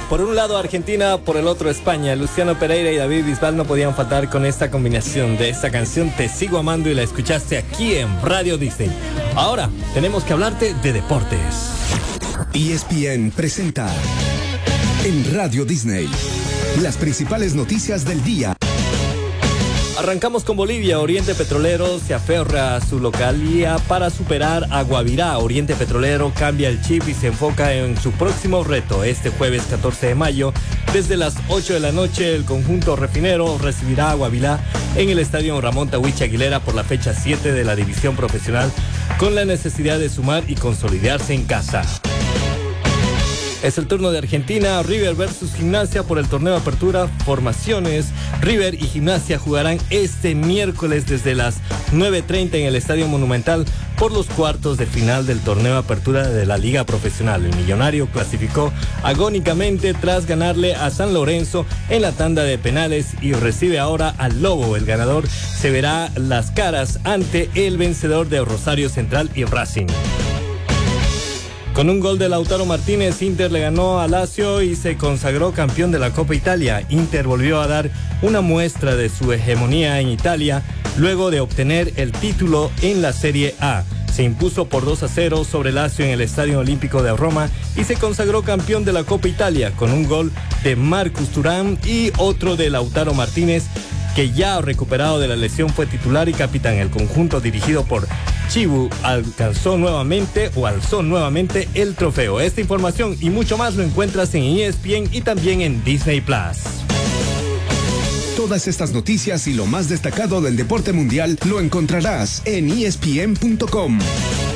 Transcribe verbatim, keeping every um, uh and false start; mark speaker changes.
Speaker 1: Por un lado Argentina, por el otro España. Luciano Pereira y David Bisbal no podían faltar con esta combinación de esta canción Te Sigo Amando, y la escuchaste aquí en Radio Disney. Ahora tenemos que hablarte de deportes.
Speaker 2: E S P N presenta en Radio Disney las principales noticias del día.
Speaker 1: Arrancamos con Bolivia. Oriente Petrolero se aferra a su localía para superar a Guavirá. Oriente Petrolero cambia el chip y se enfoca en su próximo reto. Este jueves catorce de mayo, desde las ocho de la noche, el conjunto refinero recibirá a Guavirá en el estadio Ramón Tahuichi Aguilera por la fecha siete de la división profesional, con la necesidad de sumar y consolidarse en casa. Es el turno de Argentina. River versus Gimnasia por el torneo Apertura Formaciones. River y Gimnasia jugarán este miércoles desde las nueve treinta en el Estadio Monumental por los cuartos de final del torneo Apertura de la Liga Profesional. El millonario clasificó agónicamente tras ganarle a San Lorenzo en la tanda de penales y recibe ahora al Lobo. El ganador se verá las caras ante el vencedor de Rosario Central y Racing. Con un gol de Lautaro Martínez, Inter le ganó a Lazio y se consagró campeón de la Copa Italia. Inter volvió a dar una muestra de su hegemonía en Italia luego de obtener el título en la Serie A. Se impuso por dos a cero sobre Lazio en el Estadio Olímpico de Roma y se consagró campeón de la Copa Italia con un gol de Marcus Thuram y otro de Lautaro Martínez, que ya recuperado de la lesión fue titular y capitán. El conjunto dirigido por Chivu alcanzó nuevamente o alzó nuevamente el trofeo. Esta información y mucho más lo encuentras en E S P N y también en Disney Plus.
Speaker 2: Todas estas noticias y lo más destacado del deporte mundial lo encontrarás en E S P N punto com.